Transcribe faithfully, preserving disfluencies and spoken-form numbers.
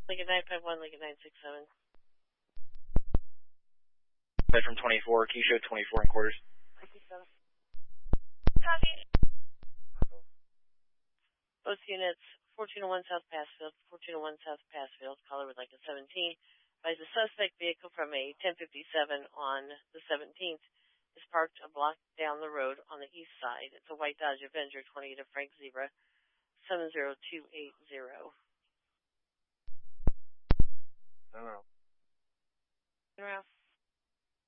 Lincoln nine five one, Lincoln nine six seven. From twenty-four, can you show twenty-four in quarters? twenty-seven. Copy. Both units, fourteen oh one South Passfield, fourteen oh one South Passfield, caller would like a seventeen. By the suspect vehicle from a ten fifty-seven on the seventeenth is parked a block down the road on the east side. It's a white Dodge Avenger, twenty-eight of Frank Zebra, seven zero two eight zero. No, no. Ralph.